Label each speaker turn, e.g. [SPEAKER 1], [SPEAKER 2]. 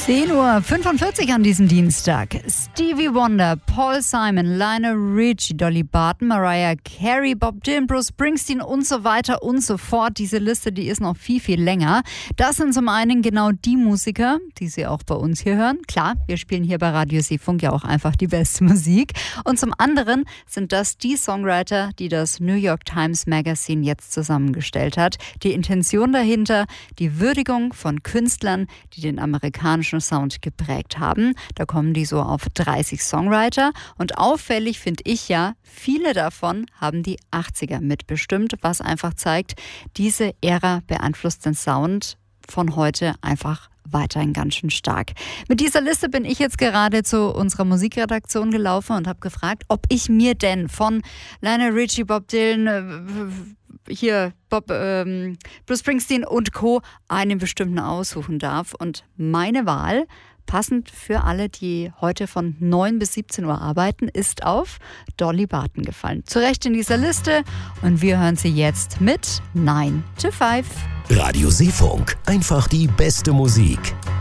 [SPEAKER 1] 10:45 Uhr an diesem Dienstag. Stevie Wonder, Paul Simon, Lionel Richie, Dolly Parton, Mariah Carey, Bob Dylan, Bruce Springsteen und so weiter und so fort. Diese Liste, die ist noch viel, viel länger. Das sind zum einen genau die Musiker, die Sie auch bei uns hier hören. Klar, wir spielen hier bei Radio Seefunk ja auch einfach die beste Musik. Und zum anderen sind das die Songwriter, die das New York Times Magazine jetzt zusammengestellt hat. Die Intention dahinter, die Würdigung von Künstlern, die den amerikanischen Sound geprägt haben. Da kommen die so auf 30 Songwriter. Und auffällig finde ich ja, viele davon haben die 80er mitbestimmt, was einfach zeigt, diese Ära beeinflusst den Sound von heute einfach weiterhin ganz schön stark. Mit dieser Liste bin ich jetzt gerade zu unserer Musikredaktion gelaufen und habe gefragt, ob ich mir denn von Lionel Richie, Bob Dylan, Bruce Springsteen und Co. einen bestimmten aussuchen darf. Und meine Wahl, passend für alle, die heute von 9 bis 17 Uhr arbeiten, ist auf Dolly Parton gefallen. Zu Recht in dieser Liste und wir hören sie jetzt mit 9 to 5.
[SPEAKER 2] Radio Seefunk, einfach die beste Musik.